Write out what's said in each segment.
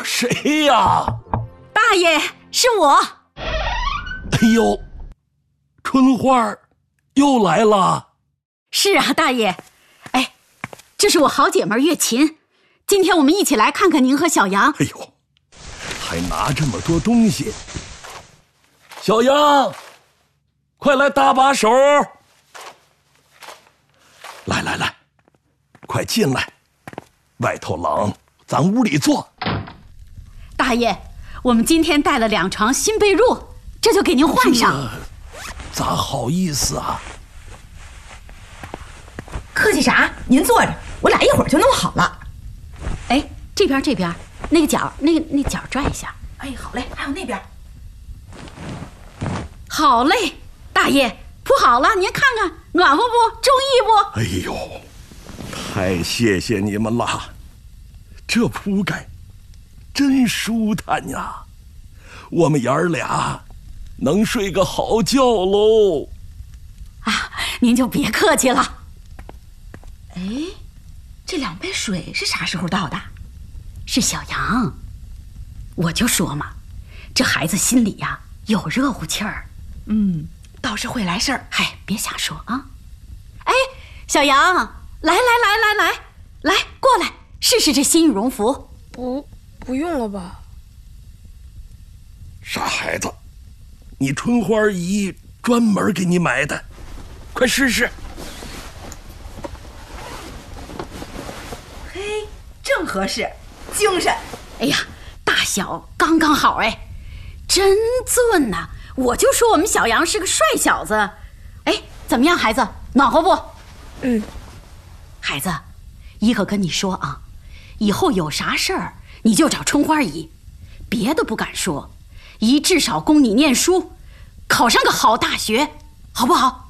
这谁呀？ 大爷，是我。 哎呦，春花又来了。 是啊，大爷。哎，这是我好姐妹月琴，今天我们一起来看看您和小杨。 哎呦，还拿这么多东西。小杨，快来搭把手。来来来，快进来，外头冷，咱屋里坐。 大爷，我们今天带了2床新被褥，这就给您换上。 咋好意思啊？ 客气啥？您坐着，我俩一会儿就弄好了。 哎，这边那个角，那角拽一下。 哎，好嘞，还有那边。 好嘞，大爷铺好了，您看看暖和不？中意不？ 哎呦，太谢谢你们了，这铺盖真舒坦呀，我们爷儿俩能睡个好觉喽。 啊，您就别客气了。 哎，这2杯水是啥时候倒的？ 是小杨，我就说嘛，这孩子心里呀有热乎气儿。 倒是会来事儿。 嗨，别瞎说啊！哎，小杨，来，过来试试这新羽绒服。 不用了吧？ 傻孩子，你春花姨专门给你买的，快试试。 嘿，正合适，精神。 哎呀，大小刚刚好，哎，真俊呐！我就说我们小杨是个帅小子。哎，怎么样，孩子，暖和不？孩子，姨可跟你说啊，以后有啥事儿你就找春花姨，别的不敢说，姨至少供你念书，考上个好大学，好不好？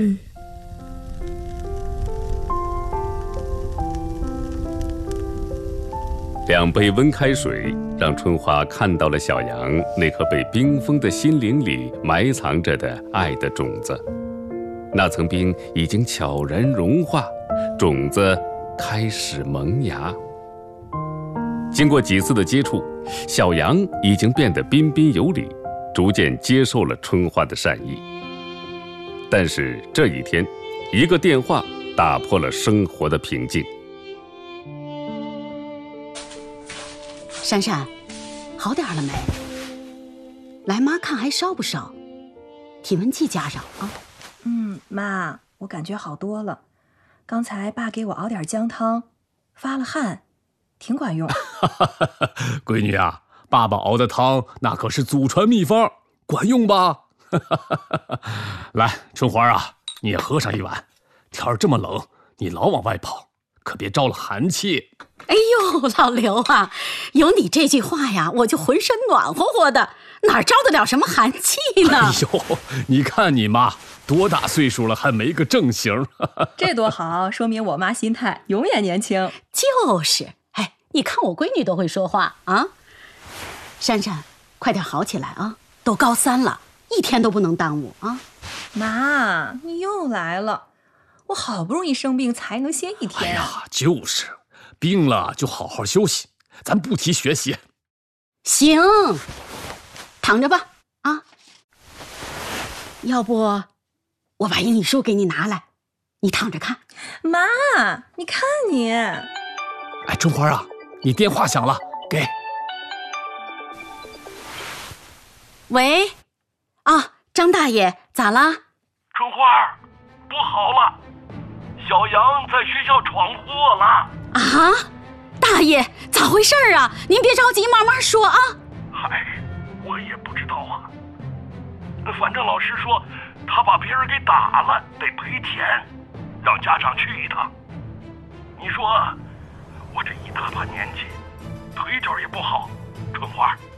2杯温开水让春花看到了小杨那颗被冰封的心灵里埋藏着的爱的种子。那层冰已经悄然融化，种子开始萌芽。经过几次的接触，小杨已经变得彬彬有礼，逐渐接受了春花的善意。但是这一天，一个电话打破了生活的平静。 珊珊，好点了没？来，妈看还烧不烧？体温计加上啊。 妈，我感觉好多了。刚才爸给我熬点姜汤，发了汗，挺管用。 闺女啊，爸爸熬的汤那可是祖传秘方，管用吧？来，春花啊，你也喝上一碗。天儿这么冷，你老往外跑，可别招了寒气。 哎呦，老刘啊，有你这句话呀，我就浑身暖和和的，哪招得了什么寒气呢？ 哎呦，你看你妈多大岁数了，还没个正形。 这多好，说明我妈心态永远年轻。 就是，哎，你看我闺女都会说话啊。珊珊，快点好起来啊，都高3了，一天都不能耽误啊。 妈，你又来了，我好不容易生病才能歇1天。 哎呀，就是病了就好好休息，咱不提学习。 行，躺着吧啊。要不我把英语书给你拿来，你躺着看。 妈，你看你。 哎，春花啊，你电话响了，给。 喂，啊，张大爷，咋啦？ 春花，不好了，小杨在学校闯祸了。 啊，大爷，咋回事啊？您别着急，慢慢说啊。 嗨，我也不知道啊。反正老师说他把别人给打了，得赔钱，让家长去一趟。你说我这一大把年纪，腿脚也不好，春花，